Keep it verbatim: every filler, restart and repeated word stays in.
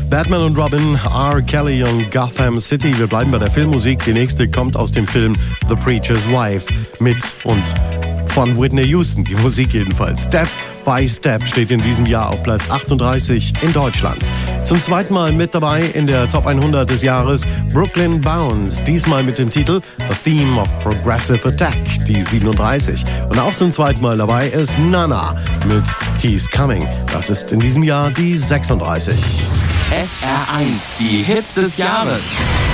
Batman und Robin, R. Kelly und Gotham City. Wir bleiben bei der Filmmusik. Die nächste kommt aus dem Film The Preacher's Wife mit und von Whitney Houston. Die Musik jedenfalls. Step by Step steht in diesem Jahr auf Platz achtunddreißig in Deutschland. Zum zweiten Mal mit dabei in der Top hundert des Jahres Brooklyn Bounce. Diesmal mit dem Titel The Theme of Progressive Attack, die siebenunddreißig. Und auch zum zweiten Mal dabei ist Nana mit He's Coming. Das ist in diesem Jahr die sechsunddreißig. S R eins, die Hits des Jahres.